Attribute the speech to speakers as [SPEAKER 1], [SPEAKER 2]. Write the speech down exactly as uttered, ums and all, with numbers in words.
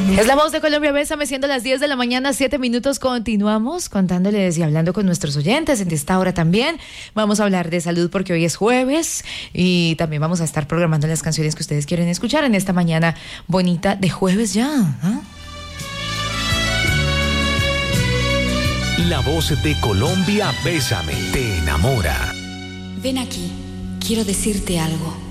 [SPEAKER 1] Es la voz de Colombia, Bésame, siendo las diez de la mañana, siete minutos. Continuamos contándoles y hablando con nuestros oyentes en esta hora también. Vamos a hablar de salud porque hoy es jueves y también vamos a estar programando las canciones que ustedes quieren escuchar en esta mañana bonita de jueves ya. ¿Ah?
[SPEAKER 2] La voz de Colombia, Bésame, te enamora.
[SPEAKER 3] Ven aquí, quiero decirte algo.